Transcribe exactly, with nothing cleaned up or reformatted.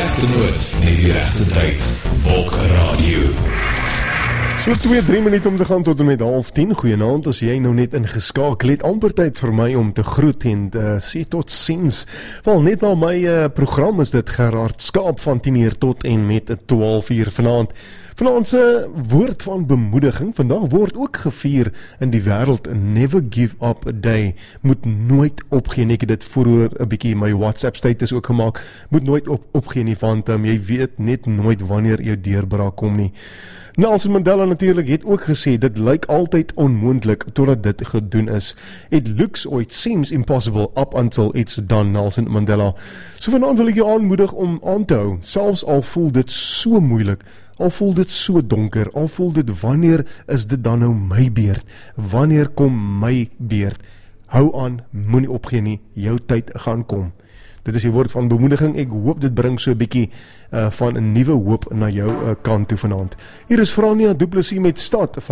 regte noot, net die regte tyd. Bok Radio. So twee, drie minute om te gaan tot en met half tien. Goeienaand, as jy nou net ingeskakel het, amper tyd vir my om te groet en uh, sê tot ziens. Wel, net na my uh, program is dit Gerard Skaap van tien uur tot en met twaalf uur vanaand. Vanaand se woord van bemoediging, vandag word ook gevier in die wêreld Never Give Up Day. Moet nooit opgee nie, ek het dit vroeër 'n bietjie in my WhatsApp status ook gemaak. Moet nooit op, opgee nie, want um, jy weet net nooit wanneer jou deurbraak kom nie. Nelson Mandela natuurlik het ook gesê, dit lyk altyd onmoontlik totdat dit gedoen is. It looks or it seems impossible up until it's done, Nelson Mandela. So vanaand wil ek jou aanmoedig om aan te hou, selfs al voel dit so moeilik, al voel dit so donker, al voel dit wanneer is dit dan nou my beurt, wanneer kom my beurt, hou aan, moenie opgee nie, jou tyd gaan kom. Dit is die woord van bemoediging, ek hoop dit bring so 'n bietjie uh, van 'n nuwe hoop na jou uh, kant toe vanaand. Hier is Frania Du Plessis met Stad van